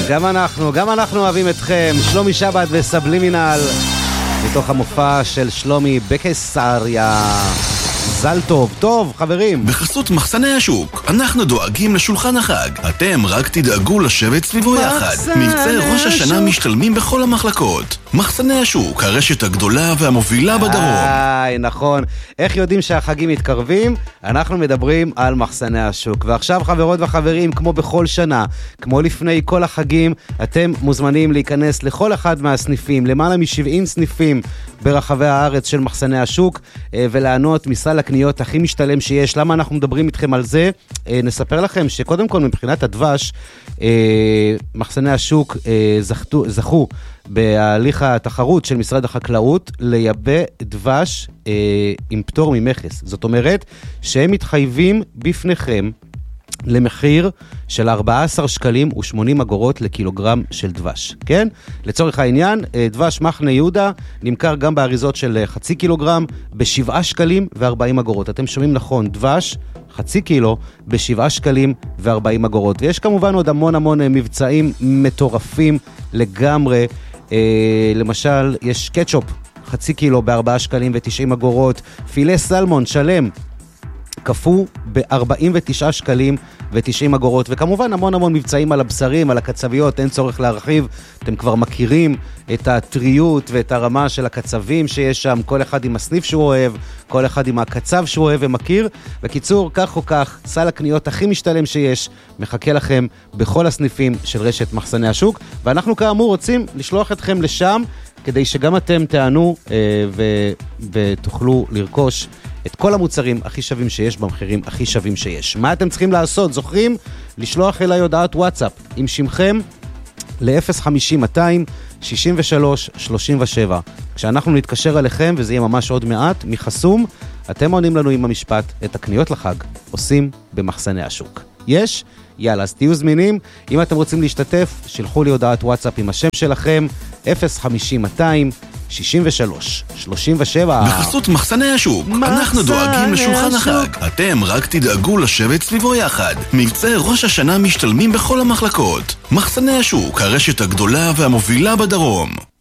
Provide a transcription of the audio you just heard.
גם אנחנו אוהבים אתכם. שלומי שבת וסבלימינל, מתוך המופע של שלומי בקיסריה. מזל טוב. טוב, חברים. בחסות מחסני השוק, אנחנו דואגים לשולחן החג. אתם רק תדאגו לשבת סביבו יחד. מבצעי ראש השנה משתלמים בכל המחלקות. מחסני השוק, הרשת הגדולה והמובילה בדרום. נכון. איך יודעים שהחגים מתקרבים? אנחנו מדברים על מחסני השוק. ועכשיו, חברות וחברים, כמו בכל שנה, כמו לפני כל החגים, אתם מוזמנים להיכנס לכל אחד מהסניפים, למעלה מ-70 סניפים ברחבי הארץ של מחסני השוק, ולענות מסל הקניות הכי משתלם שיש. למה אנחנו מדברים איתכם על זה? נספר לכם שקודם כל מבחינת הדבש, מחסני השוק זכו בהליך התחרות של משרד החקלאות לייבא דבש עם פטור ממכס. זאת אומרת שהם מתחייבים בפניכם למחיר של 14 שקלים ו80 אגורות לקילוגרם של דבש, כן? לצורך העניין, דבש מחנה יהודה נמכר גם באריזות של חצי קילוגרם ב7 שקלים ו40 אגורות. אתם שומעים נכון, דבש חצי קילו ב7 שקלים ו40 אגורות. ויש כמובן עוד המון מבצעים מטורפים לגמרי. למשל, יש קטשופ חצי קילו ב4 שקלים ו90 אגורות, פילה סלמון שלם קפוא ב49 שקלים ו90 אגורות, וכמובן המון מבצעים על הבשרים, על הקצביות, אין צורך להרחיב, אתם כבר מכירים את הטריות ואת הרמה של הקצבים שיש שם, כל אחד עם הסניף שהוא אוהב, כל אחד עם הקצב שהוא אוהב ומכיר. בקיצור, כך או כך, סל הקניות הכי משתלם שיש, מחכה לכם בכל הסניפים של רשת מחסני השוק, ואנחנו כאמור רוצים לשלוח אתכם לשם, כדי שגם אתם תענו ותוכלו לרכוש את כל המוצרים הכי שווים שיש במחירים הכי שווים שיש. מה אתם צריכים לעשות? זוכרים? לשלוח אליי הודעת וואטסאפ עם שמכם ל-050-263-37. כשאנחנו נתקשר אליכם, וזה יהיה ממש עוד מעט, מחסום, אתם עונים לנו עם המשפט, את הקניות לחג עושים במחסני השוק. יש? יאללה, אז תהיו זמינים. אם אתם רוצים להשתתף, שלחו לי הודעת וואטסאפ עם השם שלכם, 050-263-37. בחסות מחסני השוק, אנחנו דואגים לשולחן החג. אתם רק תדאגו לשבת סביבו יחד. מבצעי ראש השנה משתלמים בכל המחלקות. מחסני השוק, הרשת הגדולה והמובילה בדרום.